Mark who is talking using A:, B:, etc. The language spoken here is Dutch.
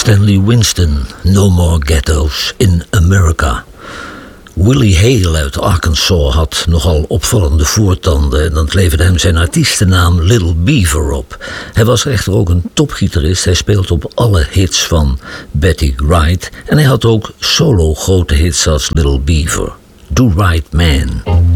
A: Stanley Winston, No More Ghettos in America. Willie Hale uit Arkansas had nogal opvallende voortanden en dat leverde hem zijn artiestennaam Little Beaver op. Hij was echter ook een topgitarist, hij speelt op alle hits van Betty Wright en hij had ook solo grote hits als Little Beaver. Do Right Man.